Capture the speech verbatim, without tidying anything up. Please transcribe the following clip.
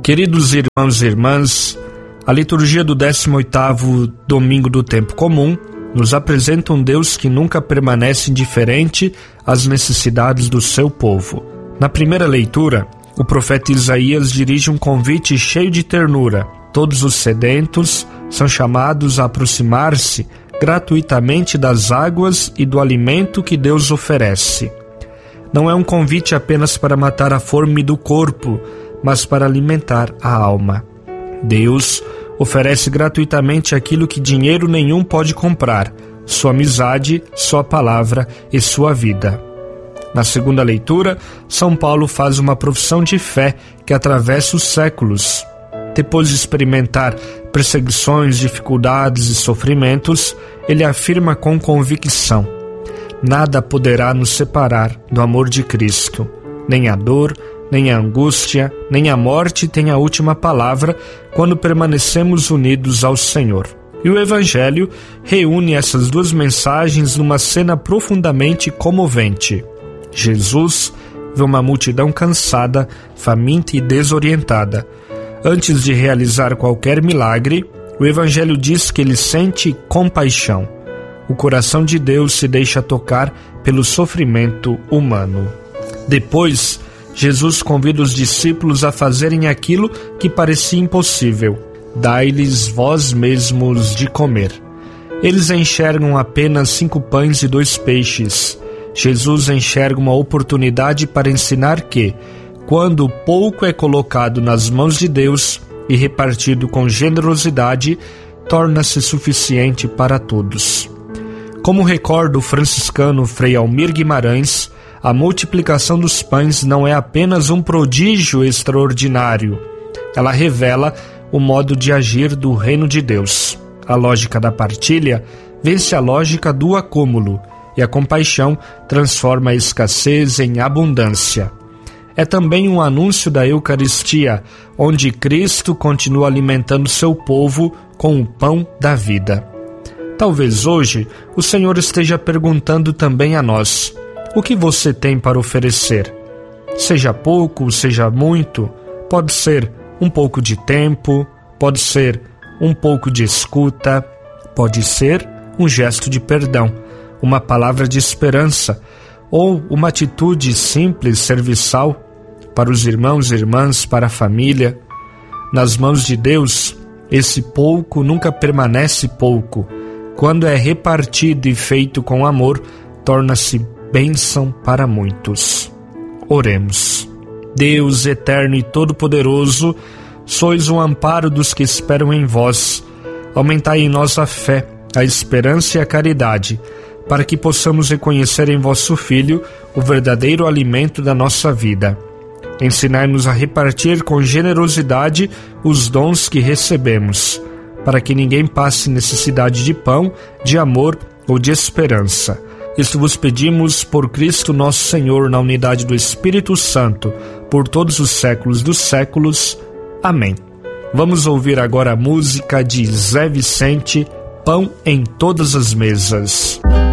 Queridos irmãos e irmãs, a liturgia do décimo oitavo domingo do tempo comum nos apresenta um Deus que nunca permanece indiferente às necessidades do seu povo. Na primeira leitura, o profeta Isaías dirige um convite cheio de ternura. Todos os sedentos são chamados a aproximar-se gratuitamente das águas e do alimento que Deus oferece. Não é um convite apenas para matar a fome do corpo, mas para alimentar a alma. Deus oferece gratuitamente aquilo que dinheiro nenhum pode comprar: sua amizade, sua palavra e sua vida. Na segunda leitura, São Paulo faz uma profissão de fé que atravessa os séculos. Depois de experimentar perseguições, dificuldades e sofrimentos, ele afirma com convicção: nada poderá nos separar do amor de Cristo. Nem a dor, nem a angústia, nem a morte tem a última palavra quando permanecemos unidos ao Senhor. E o Evangelho reúne essas duas mensagens numa cena profundamente comovente. Jesus vê uma multidão cansada, faminta e desorientada. Antes de realizar qualquer milagre, o Evangelho diz que ele sente compaixão. O coração de Deus se deixa tocar pelo sofrimento humano. Depois, Jesus convida os discípulos a fazerem aquilo que parecia impossível: dai-lhes vós mesmos de comer. Eles enxergam apenas cinco pães e dois peixes. Jesus enxerga uma oportunidade para ensinar que, quando pouco é colocado nas mãos de Deus e repartido com generosidade, torna-se suficiente para todos. Como recorda o franciscano Frei Almir Guimarães, a multiplicação dos pães não é apenas um prodígio extraordinário. Ela revela o modo de agir do reino de Deus. A lógica da partilha vence a lógica do acúmulo, e a compaixão transforma a escassez em abundância. É também um anúncio da Eucaristia, onde Cristo continua alimentando seu povo com o pão da vida. Talvez hoje o Senhor esteja perguntando também a nós: o que você tem para oferecer? Seja pouco, seja muito, pode ser um pouco de tempo, pode ser um pouco de escuta, pode ser um gesto de perdão, uma palavra de esperança ou uma atitude simples, serviçal para os irmãos e irmãs, para a família. Nas mãos de Deus, esse pouco nunca permanece pouco. Quando é repartido e feito com amor, torna-se bênção para muitos. Oremos. Deus eterno e todo-poderoso, sois o amparo dos que esperam em vós. Aumentai em nós a fé, a esperança e a caridade, para que possamos reconhecer em vosso Filho o verdadeiro alimento da nossa vida. Ensinai-nos a repartir com generosidade os dons que recebemos, para que ninguém passe necessidade de pão, de amor ou de esperança. Isto vos pedimos por Cristo nosso Senhor, na unidade do Espírito Santo, por todos os séculos dos séculos. Amém. Vamos ouvir agora a música de Zé Vicente, Pão em Todas as Mesas.